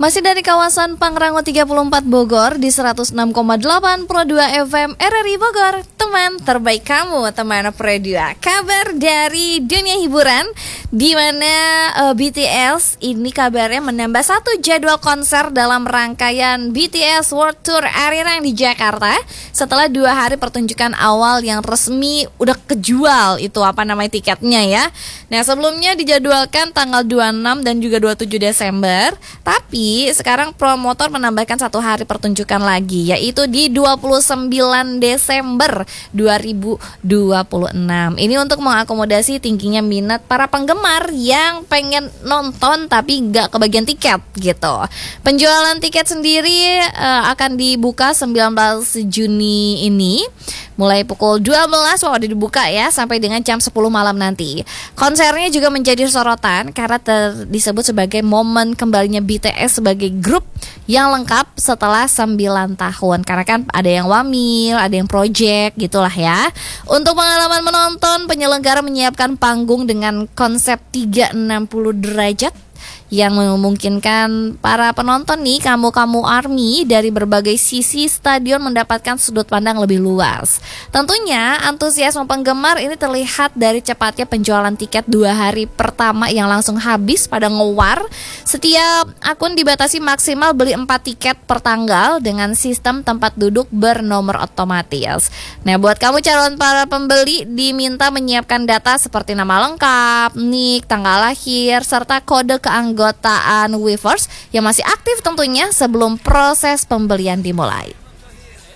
Masih dari kawasan Pangrango 34 Bogor di 106,8 Pro 2 FM RRI Bogor. Teman terbaik kamu, teman Pro 2. Kabar dari dunia hiburan di mana BTS ini kabarnya menambah satu jadwal konser dalam rangkaian BTS World Tour Arena di Jakarta setelah 2 hari pertunjukan awal yang resmi udah kejual tiketnya ya. Nah, sebelumnya dijadwalkan tanggal 26 dan juga 27 Desember, tapi sekarang promotor menambahkan 1 hari pertunjukan lagi, yaitu di 29 Desember 2026. Ini untuk mengakomodasi tingginya minat para penggemar yang pengen nonton tapi nggak kebagian tiket gitu. Penjualan tiket sendiri akan dibuka 19 Juni ini, mulai pukul 12 udah dibuka ya sampai dengan jam 10 malam nanti. Konsernya juga menjadi sorotan karena disebut sebagai momen kembalinya BTS sebagai grup yang lengkap setelah 9 tahun. Karena kan ada yang wamil, ada yang project gitulah ya. Untuk pengalaman menonton, penyelenggara menyiapkan panggung dengan konsep 360 derajat yang memungkinkan para penonton nih, kamu ARMY dari berbagai sisi stadion mendapatkan sudut pandang lebih luas. Tentunya antusiasme penggemar ini terlihat dari cepatnya penjualan tiket 2 hari pertama yang langsung habis pada ngewar. Setiap akun dibatasi maksimal beli 4 tiket per tanggal dengan sistem tempat duduk bernomor otomatis. Nah, buat kamu calon para pembeli diminta menyiapkan data seperti nama lengkap, nik, tanggal lahir, serta kode keanggotaan Weverse yang masih aktif tentunya sebelum proses pembelian dimulai.